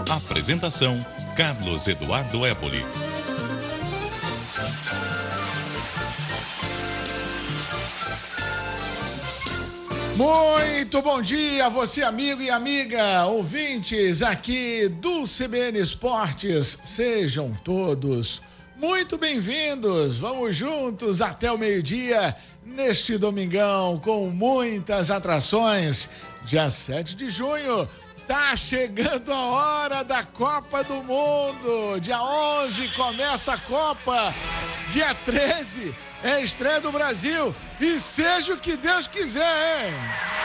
Apresentação: Carlos Eduardo Éboli. Muito bom dia a você, amigo e amiga, ouvintes aqui do CBN Esportes. Sejam todos muito bem-vindos. Vamos juntos até o meio-dia, neste domingão, com muitas atrações. Dia 7 de junho, tá chegando a hora da Copa do Mundo. Dia 11 começa a Copa. Dia 13 é a estreia do Brasil. E seja o que Deus quiser, hein?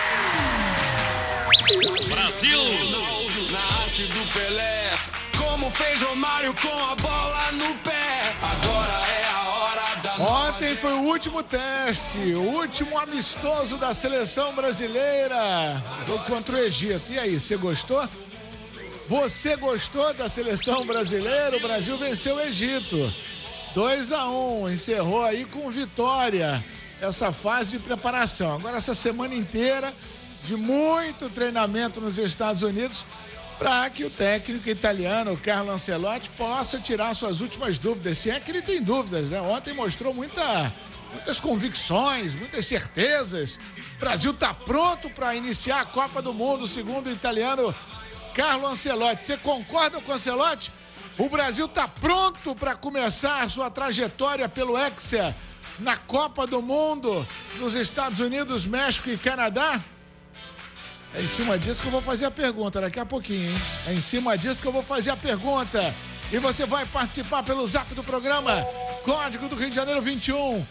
Brasil! Na arte do Pelé, como fez Romário com a bola no pé. Agora é a hora da... Ontem foi o último teste, o último amistoso da seleção brasileira, jogo contra o Egito. E aí, você gostou? Você gostou da seleção brasileira? O Brasil venceu o Egito 2-1, encerrou aí com vitória essa fase de preparação. Agora essa semana inteira de muito treinamento nos Estados Unidos para que o técnico italiano, Carlo Ancelotti, possa tirar suas últimas dúvidas, se é que ele tem dúvidas, né? Ontem mostrou muitas convicções, muitas certezas. O Brasil está pronto para iniciar a Copa do Mundo, segundo o italiano Carlo Ancelotti. Você concorda com o Ancelotti? O Brasil está pronto para começar a sua trajetória pelo Hexa na Copa do Mundo nos Estados Unidos, México e Canadá? É em cima disso que eu vou fazer a pergunta daqui a pouquinho, hein? É em cima disso que eu vou fazer a pergunta. E você vai participar pelo zap do programa. Código do Rio de Janeiro 21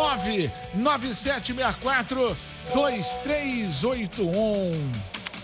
99764 2381.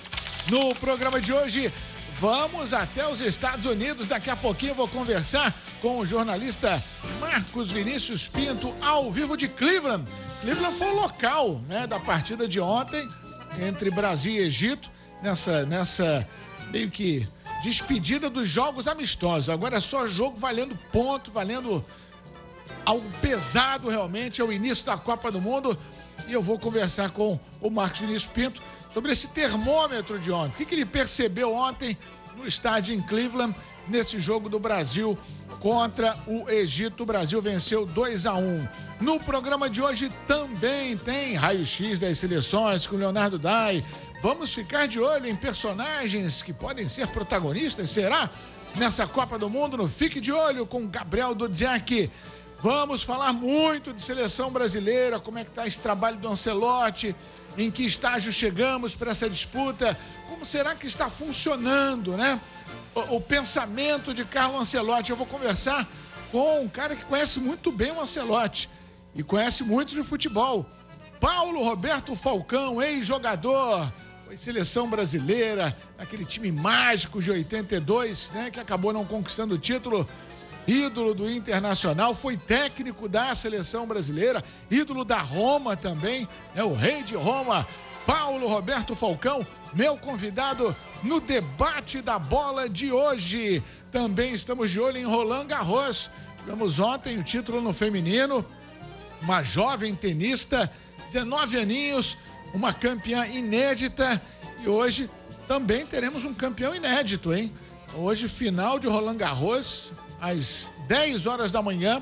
No programa de hoje, vamos até os Estados Unidos. Daqui a pouquinho eu vou conversar com o jornalista Marcos Vinícius Pinto, ao vivo de Cleveland. Cleveland foi o local, né, da partida de ontem entre Brasil e Egito, nessa meio que despedida dos jogos amistosos. Agora é só jogo valendo ponto, valendo algo pesado realmente, é o início da Copa do Mundo. E eu vou conversar com o Marcos Vinícius Pinto sobre esse termômetro de ontem. O que ele percebeu ontem no estádio em Cleveland, nesse jogo do Brasil contra o Egito. O Brasil venceu 2-1. No programa de hoje também tem raio-x das seleções com Leonardo Dai. Vamos ficar de olho em personagens que podem ser protagonistas, será? Nessa Copa do Mundo, no Fique de Olho com Gabriel Dudziak. Vamos falar muito de seleção brasileira, como é que está esse trabalho do Ancelotti, em que estágio chegamos para essa disputa, como será que está funcionando, né? O pensamento de Carlo Ancelotti. Eu vou conversar com um cara que conhece muito bem o Ancelotti e conhece muito de futebol. Paulo Roberto Falcão, ex-jogador, foi seleção brasileira, aquele time mágico de 82, né, que acabou não conquistando o título. Ídolo do Internacional, foi técnico da seleção brasileira, ídolo da Roma também, né, o rei de Roma, Paulo Roberto Falcão, meu convidado no debate da bola de hoje. Também estamos de olho em Roland Garros. Tivemos ontem o título no feminino, uma jovem tenista, 19 aninhos, uma campeã inédita, e hoje também teremos um campeão inédito, hein? Hoje, final de Roland Garros, às 10 horas da manhã,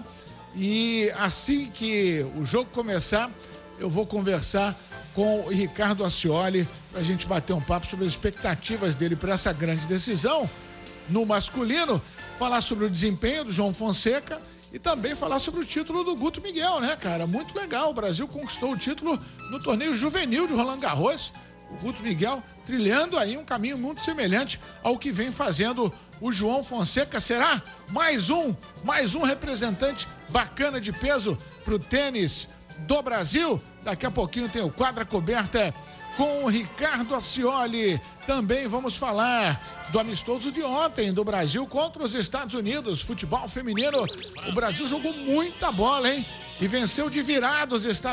e assim que o jogo começar, eu vou conversar com o Ricardo Ascioli para a gente bater um papo sobre as expectativas dele para essa grande decisão. No masculino, falar sobre o desempenho do João Fonseca e também falar sobre o título do Guto Miguel, né, cara? Muito legal, o Brasil conquistou o título no torneio juvenil de Roland Garros. O Guto Miguel trilhando aí um caminho muito semelhante ao que vem fazendo o João Fonseca. Será mais um representante bacana de peso para o tênis do Brasil. Daqui a pouquinho tem o Quadra Coberta com o Ricardo Ascioli. Também vamos falar do amistoso de ontem do Brasil contra os Estados Unidos. Futebol feminino, o Brasil jogou muita bola, hein? E venceu de virada os Estados Unidos.